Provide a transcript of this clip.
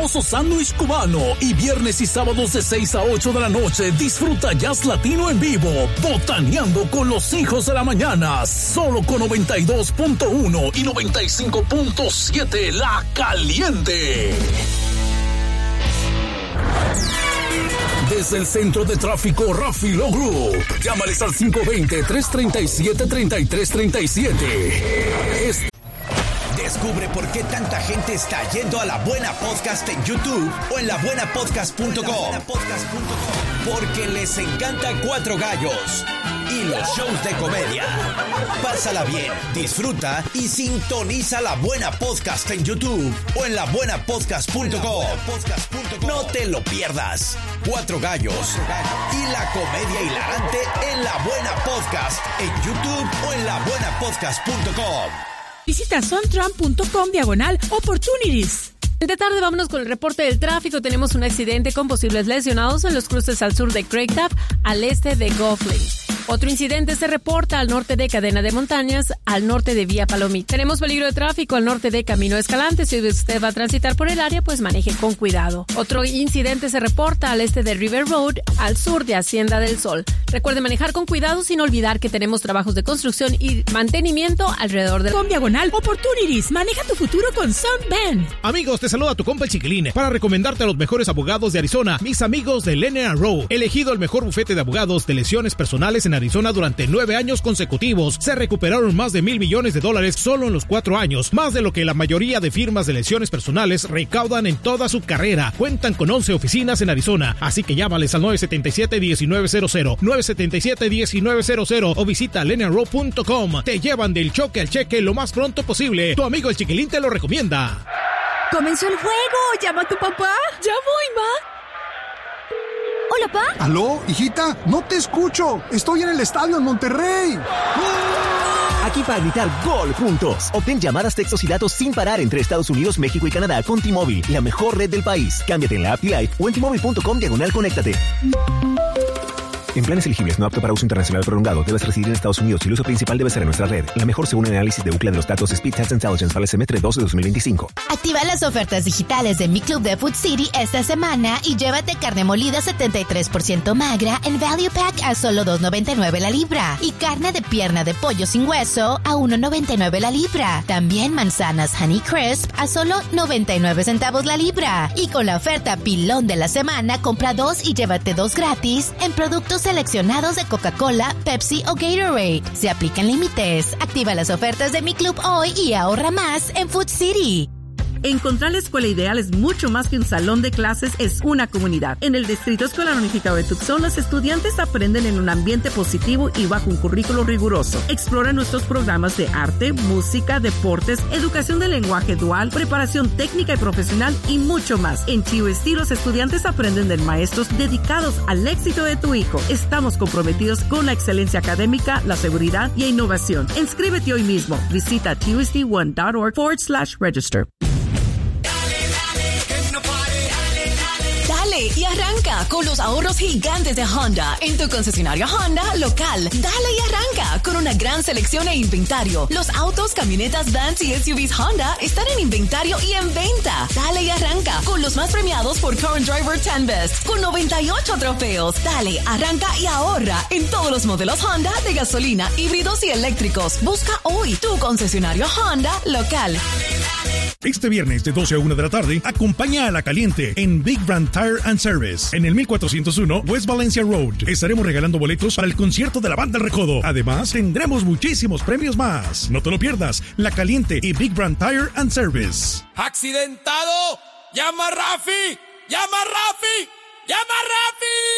famoso sándwich cubano. Y viernes y sábados de 6 a 8 de la noche, disfruta jazz latino en vivo, botaneando con los hijos de la mañana, solo con 92.1 y 95.7 La Caliente. Desde el centro de tráfico Rafi Lo Group, llámales al 520-337-3337. Descubre por qué tanta gente está yendo a La Buena Podcast en YouTube o en labuenapodcast.com. Porque les encanta Cuatro Gallos y los shows de comedia. Pásala bien, disfruta y sintoniza La Buena Podcast en YouTube o en labuenapodcast.com. No te lo pierdas. Cuatro Gallos y la comedia hilarante en La Buena Podcast en YouTube o en labuenapodcast.com. Visita sontrump.com/opportunities. De tarde vámonos con el reporte del tráfico. Tenemos un accidente con posibles lesionados en los cruces al sur de Craigtap, al este de Goffley. Otro incidente se reporta al norte de Cadena de Montañas, al norte de Vía Palomita. Tenemos peligro de tráfico al norte de Camino Escalante. Si usted va a transitar por el área, pues maneje con cuidado. Otro incidente se reporta al este de River Road, al sur de Hacienda del Sol. Recuerde manejar con cuidado sin olvidar que tenemos trabajos de construcción y mantenimiento alrededor de... Con Diagonal Opportunities, maneja tu futuro con Sunbend. Amigos, te saluda tu compa el Chiquiline para recomendarte a los mejores abogados de Arizona, mis amigos de Lena Rowe. Elegido el mejor bufete de abogados de lesiones personales en Arizona durante 9 años consecutivos. Se recuperaron más de $1,000 millones solo en los 4 años, más de lo que la mayoría de firmas de lesiones personales recaudan en toda su carrera. Cuentan con 11 oficinas en Arizona, así que llámales al 977-1900, 977-1900 o visita lenarrow.com. Te llevan del choque al cheque lo más pronto posible. Tu amigo el Chiquilín te lo recomienda. ¡Comenzó el juego! ¡Llama a tu papá! ¡Ya voy, ma! ¿Hola, pa? ¿Aló, hijita? No te escucho. Estoy en el estadio en Monterrey. Aquí para gritar gol juntos. Obtén llamadas, textos y datos sin parar entre Estados Unidos, México y Canadá con T-Mobile, la mejor red del país. Cámbiate en la app T-Life o en T-Mobile.com/conéctate. En planes elegibles no apto para uso internacional prolongado, debes residir en Estados Unidos y el uso principal debe ser en nuestra red. La mejor según el análisis de Ookla de los datos Speed Test Intelligence para el semestre 2 de 2025. Activa las ofertas digitales de Mi Club de Food City esta semana y llévate carne molida 73% magra en Value Pack a solo $2.99 la libra y carne de pierna de pollo sin hueso a $1.99 la libra. También manzanas Honey Crisp a solo 99 centavos la libra. Y con la oferta pilón de la semana, compra 2 y llévate 2 gratis en productos seleccionados de Coca-Cola, Pepsi o Gatorade. Se aplican límites. Activa las ofertas de Mi Club hoy y ahorra más en Food City. Encontrar la escuela ideal es mucho más que un salón de clases, es una comunidad. En el Distrito Escolar Unificado de Tucson, los estudiantes aprenden en un ambiente positivo y bajo un currículo riguroso. Explora nuestros programas de arte, música, deportes, educación de lenguaje dual, preparación técnica y profesional y mucho más. En TUSD, los estudiantes aprenden de maestros dedicados al éxito de tu hijo. Estamos comprometidos con la excelencia académica, la seguridad y la innovación. Inscríbete hoy mismo. Visita TUSD1.org/register. Y arranca con los ahorros gigantes de Honda en tu concesionario Honda local. Dale y arranca con una gran selección e inventario. Los autos, camionetas, vans y SUVs Honda están en inventario y en venta. Dale y arranca con los más premiados por Current Driver 10 Best con 98 trofeos. Dale, arranca y ahorra en todos los modelos Honda de gasolina, híbridos y eléctricos. Busca hoy tu concesionario Honda local. Este viernes de 12 a 1 de la tarde, acompaña a La Caliente en Big Brand Tire and Service en el 1401 West Valencia Road. Estaremos regalando boletos para el concierto de la Banda El Recodo. Además, tendremos muchísimos premios más. No te lo pierdas. La Caliente y Big Brand Tire and Service. ¡Accidentado! ¡Llama a Rafi! ¡Llama a Rafi! ¡Llama a Rafi!